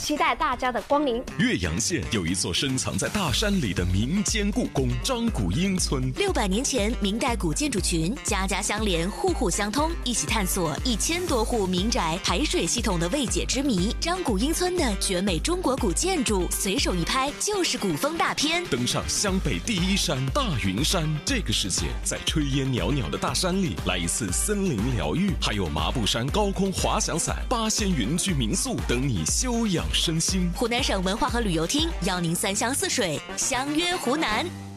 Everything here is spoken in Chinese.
期待大家的光临。 岳阳县有一座深藏在大山里的民间故宫——张古英村。 600年前，明代古建筑群，家家相连，户户相通，一起探索1000多户民宅排水系统的未解之谜。张古英村的绝美中国古建筑，随手一拍就是古风大片。 登上湘北第一山大云山，这个世界在炊烟袅袅的大山里来一次森林疗愈，还有麻布山高空滑翔伞、八仙云居民宿等你休养身心。 湖南省文化和旅游厅邀您3湘4水，相约湖南。